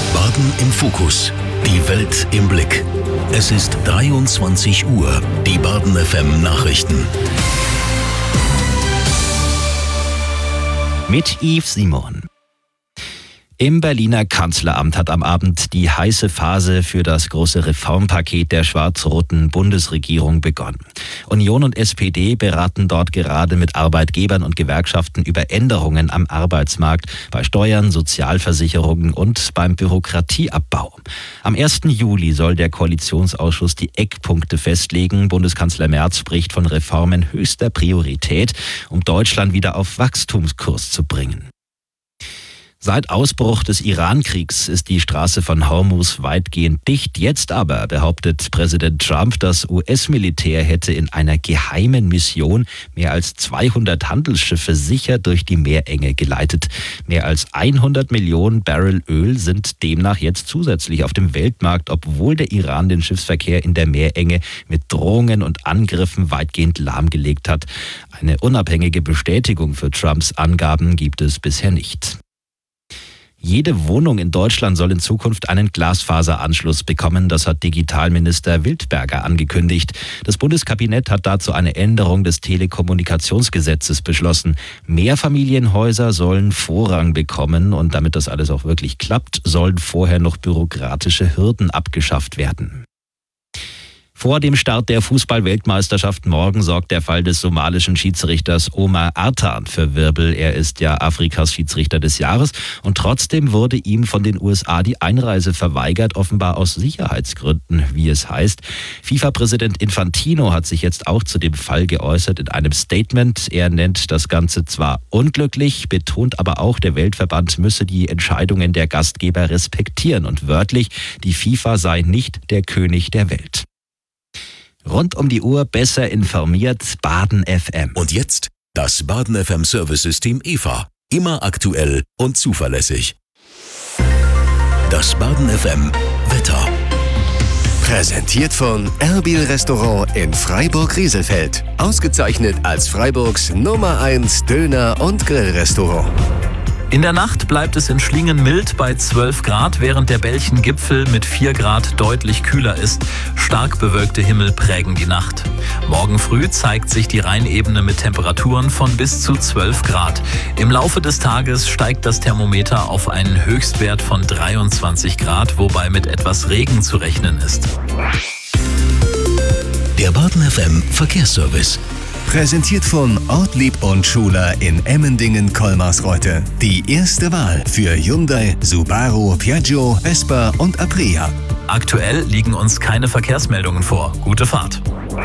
Baden im Fokus. Die Welt im Blick. Es ist 23 Uhr. Die Baden FM Nachrichten. Mit Yves Simon. Im Berliner Kanzleramt hat am Abend die heiße Phase für das große Reformpaket der schwarz-roten Bundesregierung begonnen. Union und SPD beraten dort gerade mit Arbeitgebern und Gewerkschaften über Änderungen am Arbeitsmarkt, bei Steuern, Sozialversicherungen und beim Bürokratieabbau. Am 1. Juli soll der Koalitionsausschuss die Eckpunkte festlegen. Bundeskanzler Merz spricht von Reformen höchster Priorität, um Deutschland wieder auf Wachstumskurs zu bringen. Seit Ausbruch des Iran-Kriegs ist die Straße von Hormuz weitgehend dicht. Jetzt aber behauptet Präsident Trump, das US-Militär hätte in einer geheimen Mission mehr als 200 Handelsschiffe sicher durch die Meerenge geleitet. Mehr als 100 Millionen Barrel Öl sind demnach jetzt zusätzlich auf dem Weltmarkt, obwohl der Iran den Schiffsverkehr in der Meerenge mit Drohungen und Angriffen weitgehend lahmgelegt hat. Eine unabhängige Bestätigung für Trumps Angaben gibt es bisher nicht. Jede Wohnung in Deutschland soll in Zukunft einen Glasfaseranschluss bekommen. Das hat Digitalminister Wildberger angekündigt. Das Bundeskabinett hat dazu eine Änderung des Telekommunikationsgesetzes beschlossen. Mehrfamilienhäuser sollen Vorrang bekommen und damit das alles auch wirklich klappt, sollen vorher noch bürokratische Hürden abgeschafft werden. Vor dem Start der Fußball-Weltmeisterschaft morgen sorgt der Fall des somalischen Schiedsrichters Omar Artan für Wirbel. Er ist ja Afrikas Schiedsrichter des Jahres und trotzdem wurde ihm von den USA die Einreise verweigert, offenbar aus Sicherheitsgründen, wie es heißt. FIFA-Präsident Infantino hat sich jetzt auch zu dem Fall geäußert in einem Statement. Er nennt das Ganze zwar unglücklich, betont aber auch, der Weltverband müsse die Entscheidungen der Gastgeber respektieren und wörtlich, die FIFA sei nicht der König der Welt. Rund um die Uhr besser informiert, Baden FM. Und jetzt das Baden FM Service-System EVA. Immer aktuell und zuverlässig. Das Baden FM Wetter. Präsentiert von Erbil Restaurant in Freiburg-Rieselfeld. Ausgezeichnet als Freiburgs Nummer 1 Döner- und Grillrestaurant. In der Nacht bleibt es in Schlingen mild bei 12 Grad, während der Belchen-Gipfel mit 4 Grad deutlich kühler ist. Stark bewölkte Himmel prägen die Nacht. Morgen früh zeigt sich die Rheinebene mit Temperaturen von bis zu 12 Grad. Im Laufe des Tages steigt das Thermometer auf einen Höchstwert von 23 Grad, wobei mit etwas Regen zu rechnen ist. Der Baden FM Verkehrsservice. Präsentiert von Ortlieb und Schuler in Emmendingen-Kolmarsreuth. Die erste Wahl für Hyundai, Subaru, Piaggio, Vespa und Aprilia. Aktuell liegen uns keine Verkehrsmeldungen vor. Gute Fahrt.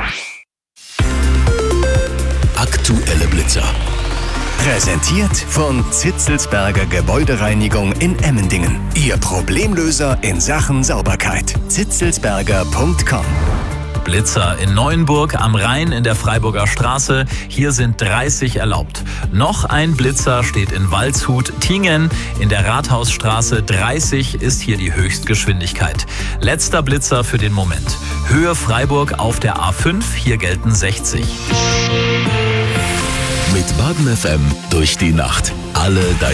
Aktuelle Blitzer. Präsentiert von Zitzelsberger Gebäudereinigung in Emmendingen. Ihr Problemlöser in Sachen Sauberkeit. zitzelsberger.com. Blitzer in Neuenburg am Rhein in der Freiburger Straße. Hier sind 30 erlaubt. Noch ein Blitzer steht in Waldshut-Tingen. In der Rathausstraße 30 ist hier die Höchstgeschwindigkeit. Letzter Blitzer für den Moment. Höhe Freiburg auf der A5, hier gelten 60. Mit Baden FM durch die Nacht. Alle deine